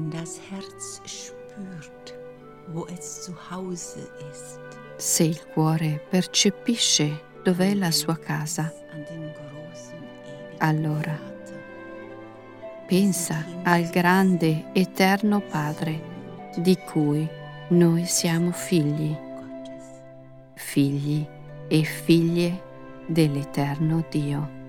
wenn das Herz spürt, wo es zu Hause ist. Se il cuore percepisce dov'è la sua casa, allora pensa al grande eterno Padre di cui noi siamo figli e figlie dell'eterno Dio.